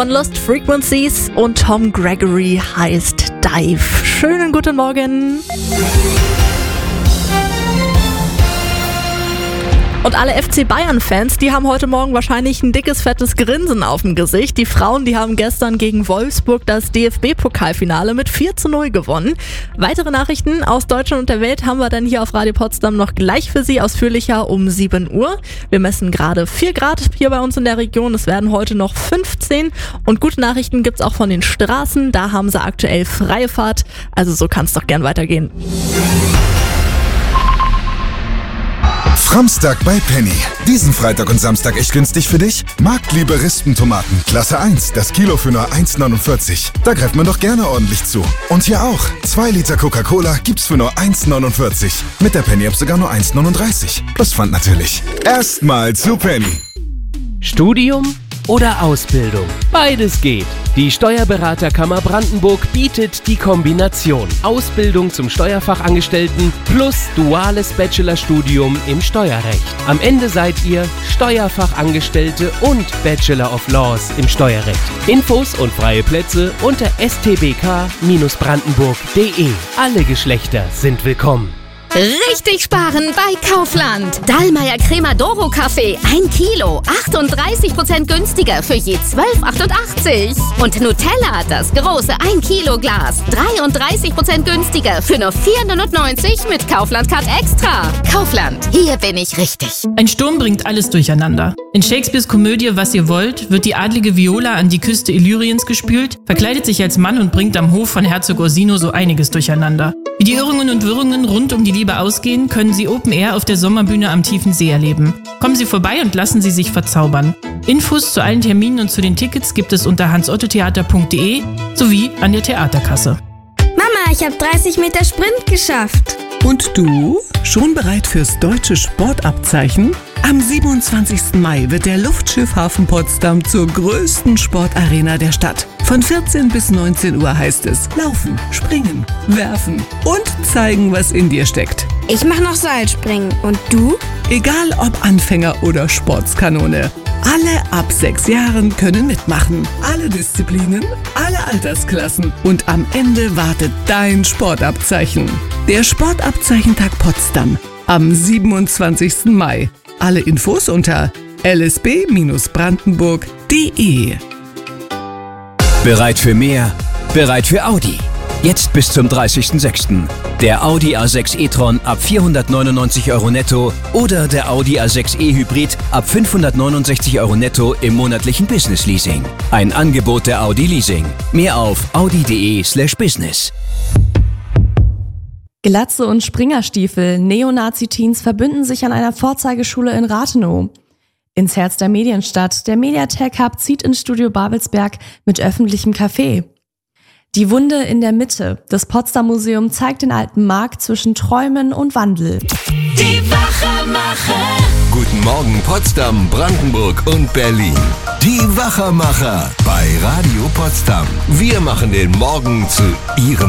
Von Lost Frequencies und Tom Gregory heißt Dive. Schönen guten Morgen. Und alle FC Bayern-Fans, die haben heute Morgen wahrscheinlich ein dickes, fettes Grinsen auf dem Gesicht. Die Frauen, die haben gestern gegen Wolfsburg das DFB-Pokalfinale mit 4:0 gewonnen. Weitere Nachrichten aus Deutschland und der Welt haben wir dann hier auf Radio Potsdam noch gleich für Sie, ausführlicher um 7 Uhr. Wir messen gerade 4 Grad hier bei uns in der Region. Es werden heute noch 15. Und gute Nachrichten gibt's auch von den Straßen. Da haben sie aktuell freie Fahrt. Also so kann's doch gern weitergehen. Framstag bei Penny. Diesen Freitag und Samstag echt günstig für dich? Marktliebe Rispentomaten, Klasse 1, das Kilo für nur 1,49. Da greift man doch gerne ordentlich zu. Und hier auch, 2 Liter Coca-Cola gibt's für nur 1,49. Mit der Penny-App sogar nur 1,39. Plus Pfand natürlich. Erstmal zu Penny. Studium oder Ausbildung? Beides geht. Die Steuerberaterkammer Brandenburg bietet die Kombination Ausbildung zum Steuerfachangestellten plus duales Bachelorstudium im Steuerrecht. Am Ende seid ihr Steuerfachangestellte und Bachelor of Laws im Steuerrecht. Infos und freie Plätze unter stbk-brandenburg.de. Alle Geschlechter sind willkommen. Richtig sparen bei Kaufland. Dallmayr Crema Doro Kaffee 1 Kilo, 38% günstiger für je 12,88. Und Nutella, das große 1 Kilo Glas, 33% günstiger für nur 4,99 mit Kaufland Card Extra. Kaufland, hier bin ich richtig. Ein Sturm bringt alles durcheinander. In Shakespeares Komödie Was ihr wollt wird die adlige Viola an die Küste Illyriens gespült, verkleidet sich als Mann und bringt am Hof von Herzog Orsino so einiges durcheinander. Wie die Irrungen und Wirrungen rund um die Liebe ausgehen, können Sie Open Air auf der Sommerbühne am Tiefen See erleben. Kommen Sie vorbei und lassen Sie sich verzaubern. Infos zu allen Terminen und zu den Tickets gibt es unter hansottotheater.de sowie an der Theaterkasse. Mama, ich habe 30 Meter Sprint geschafft. Und du? Schon bereit fürs deutsche Sportabzeichen? Am 27. Mai wird der Luftschiffhafen Potsdam zur größten Sportarena der Stadt. Von 14 bis 19 Uhr heißt es laufen, springen, werfen und zeigen, was in dir steckt. Ich mache noch Seilspringen. Und du? Egal ob Anfänger oder Sportskanone. Alle ab 6 Jahren können mitmachen. Alle Disziplinen, alle Altersklassen. Und am Ende wartet dein Sportabzeichen. Der Sportabzeichentag Potsdam am 27. Mai. Alle Infos unter lsb-brandenburg.de. Bereit für mehr? Bereit für Audi. Jetzt bis zum 30.06. Der Audi A6 e-tron ab 499 € netto oder der Audi A6 e-Hybrid ab 569 € netto im monatlichen Business Leasing. Ein Angebot der Audi Leasing. Mehr auf audi.de/business. Glatze und Springerstiefel, Neonazi-Teens verbünden sich an einer Vorzeigeschule in Rathenow. Ins Herz der Medienstadt, der Mediatek Hub zieht ins Studio Babelsberg mit öffentlichem Café. Die Wunde in der Mitte. Das Potsdam Museum zeigt den alten Markt zwischen Träumen und Wandel. Die Wachermacher. Guten Morgen Potsdam, Brandenburg und Berlin. Die Wachermacher bei Radio Potsdam. Wir machen den Morgen zu Ihrem